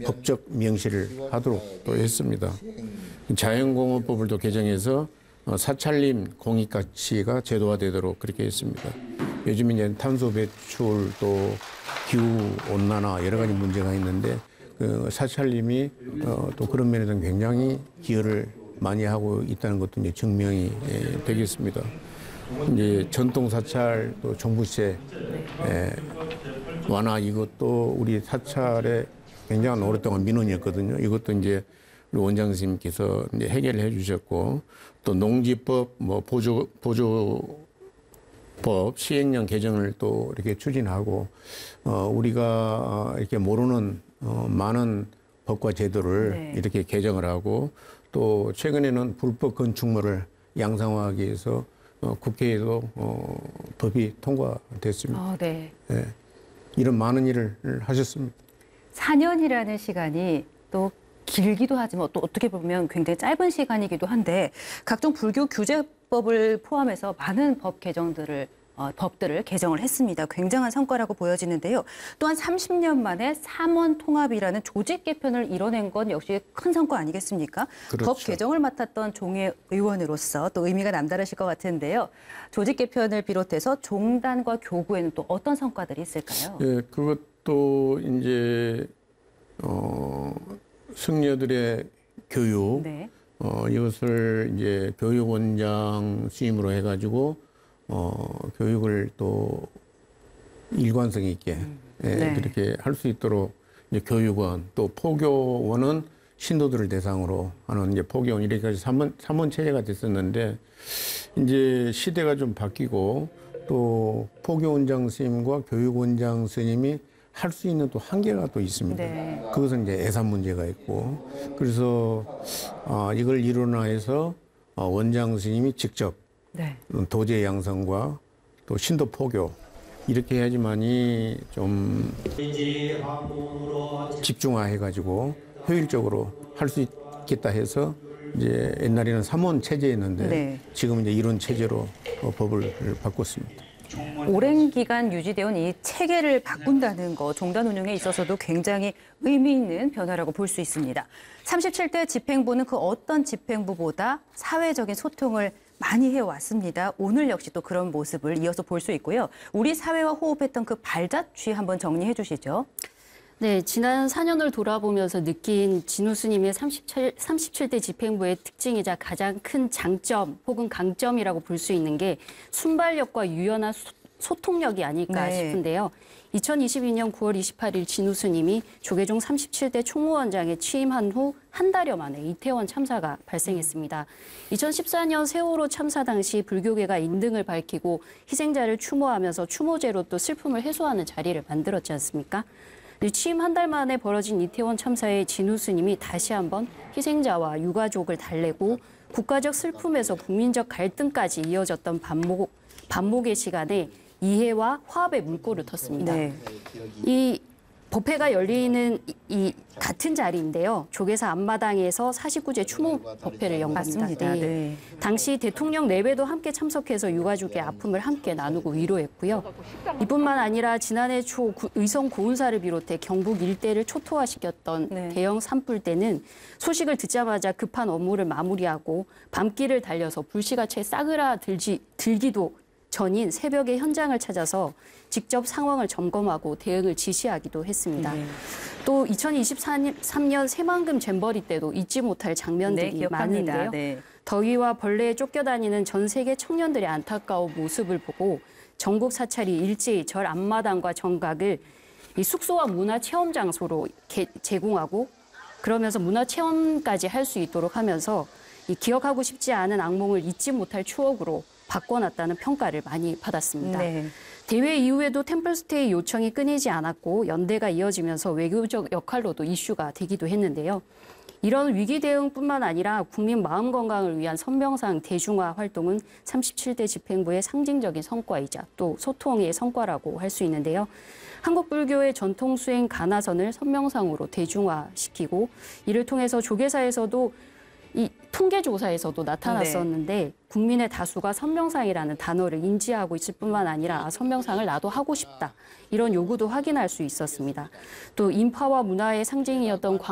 법적 명시를 하도록 또 했습니다. 자연공원법을 또 개정해서 사찰림 공익가치가 제도화되도록 그렇게 했습니다. 요즘 이제 탄소 배출 또 기후 온난화 여러 가지 문제가 있는데 그 사찰림이 또 그런 면에서는 굉장히 기여를 많이 하고 있다는 것도 이제 증명이 되겠습니다. 이제 전통 사찰 또 종부세 완화 이것도 우리 사찰의 굉장히 오랫동안 민원이었거든요. 이것도 이제 우리 원장 선생님께서 이제 해결해 주셨고 또 농지법 뭐 보조법 시행령 개정을 또 이렇게 추진하고 우리가 이렇게 모르는 많은 법과 제도를 이렇게 개정을 하고 또 최근에는 불법 건축물을 양성화하기 위해서 국회에도 법이 통과됐습니다. 네. 이런 많은 일을 하셨습니다. 4년이라는 시간이 또 길기도 하지만 또 어떻게 보면 굉장히 짧은 시간이기도 한데 각종 불교 규제법을 포함해서 많은 법들을 개정을 했습니다. 굉장한 성과라고 보여지는데요. 또한 30년 만에 삼원 통합이라는 조직 개편을 이뤄낸 건 역시 큰 성과 아니겠습니까? 그렇죠. 법 개정을 맡았던 종회 의원으로서 또 의미가 남다르실 것 같은데요. 조직 개편을 비롯해서 종단과 교구에는 또 어떤 성과들이 있을까요? 예, 그것도 이제 승려들의 교육, 이것을 이제 교육원장 수임으로 해가지고 교육을 또 일관성 있게 그렇게 할 수 있도록 이제 교육원 또 포교원은 신도들을 대상으로 하는 이제 포교원 이렇게까지 삼원 체제가 됐었는데 이제 시대가 좀 바뀌고 또 포교원장 스님과 교육원장 스님이 할 수 있는 또 한계가 또 있습니다. 그것은 이제 예산 문제가 있고 그래서 이걸 이론화해서 원장 스님이 직접 도제 양성과 또 신도 포교 이렇게 해야지만이 좀 집중화해가지고 효율적으로 할 수 있겠다 해서 이제 옛날에는 삼원 체제였는데 지금 이제 이론 체제로 법을 바꿨습니다. 오랜 기간 유지되어 이 체계를 바꾼다는 거 종단 운영에 있어서도 굉장히 의미 있는 변화라고 볼 수 있습니다. 37대 집행부는 그 어떤 집행부보다 사회적인 소통을 많이 해왔습니다. 오늘 역시 또 그런 모습을 이어서 볼 수 있고요. 우리 사회와 호흡했던 그 발자취 한번 정리해 주시죠. 네, 지난 4년을 돌아보면서 느낀 진우 스님의 37대 집행부의 특징이자 가장 큰 장점 혹은 강점이라고 볼 수 있는 게 순발력과 유연한 소통력이 아닐까 싶은데요. 2022년 9월 28일 진우 스님이 조계종 37대 총무원장에 취임한 후 한 달여 만에 이태원 참사가 발생했습니다. 2014년 세월호 참사 당시 불교계가 인등을 밝히고 희생자를 추모하면서 추모제로 또 슬픔을 해소하는 자리를 만들었지 않습니까? 취임 한 달 만에 벌어진 이태원 참사에 진우 스님이 다시 한번 희생자와 유가족을 달래고 국가적 슬픔에서 국민적 갈등까지 이어졌던 반목의 시간에 이해와 화합의 물꼬를 텄습니다. 이 법회가 열리는 이 같은 자리인데요. 조계사 앞마당에서 49제 추모 법회를 연 겁니다. 당시 대통령 내외도 함께 참석해서 유가족의 아픔을 함께 나누고 위로했고요. 이뿐만 아니라 지난해 초 의성 고운사를 비롯해 경북 일대를 초토화시켰던 대형 산불 때는 소식을 듣자마자 급한 업무를 마무리하고 밤길을 달려서 불씨가 채 들기도 전인 새벽에 현장을 찾아서 직접 상황을 점검하고 대응을 지시하기도 했습니다. 또 2023년 새만금 잼버리 때도 잊지 못할 장면들이 많은데요. 더위와 벌레에 쫓겨다니는 전 세계 청년들의 안타까운 모습을 보고 전국 사찰이 일제히 절 앞마당과 정각을 이 숙소와 문화 체험 장소로 제공하고 그러면서 문화 체험까지 할 수 있도록 하면서 이 기억하고 싶지 않은 악몽을 잊지 못할 추억으로 바꿔놨다는 평가를 많이 받았습니다. 대회 이후에도 템플스테이 요청이 끊이지 않았고 연대가 이어지면서 외교적 역할로도 이슈가 되기도 했는데요. 이런 위기 대응뿐만 아니라 국민 마음 건강을 위한 선명상 대중화 활동은 37대 집행부의 상징적인 성과이자 또 소통의 성과라고 할 수 있는데요. 한국 불교의 전통 수행 가나선을 선명상으로 대중화시키고 이를 통해서 조계사에서도 이 통계조사에서도 나타났었는데 국민의 다수가 선명상이라는 단어를 인지하고 있을 뿐만 아니라 선명상을 나도 하고 싶다. 이런 요구도 확인할 수 있었습니다. 또 인파와 문화의 상징이었던